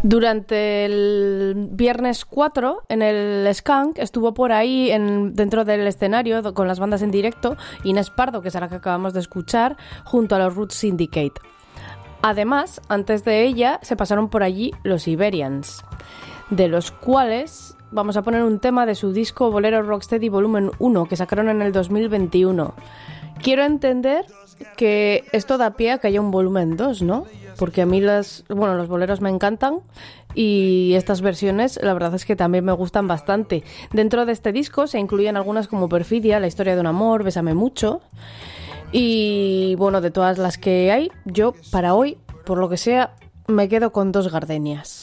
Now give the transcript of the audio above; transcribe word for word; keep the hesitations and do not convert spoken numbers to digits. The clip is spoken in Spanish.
Durante el viernes cuatro, en el Skank, estuvo por ahí en, dentro del escenario con las bandas en directo Inés Pardo, que es la que acabamos de escuchar, junto a los Roots Syndicate. Además, antes de ella, se pasaron por allí los Iberians, de los cuales vamos a poner un tema de su disco Bolero Rocksteady Volumen uno, que sacaron en el dos mil veintiuno. Quiero entender que esto da pie a que haya un volumen dos, ¿no? Porque a mí las, bueno, los boleros me encantan y estas versiones la verdad es que también me gustan bastante. Dentro de este disco se incluyen algunas como Perfidia, La historia de un amor, Bésame mucho. Y bueno, de todas las que hay, yo para hoy, por lo que sea, me quedo con Dos gardenias.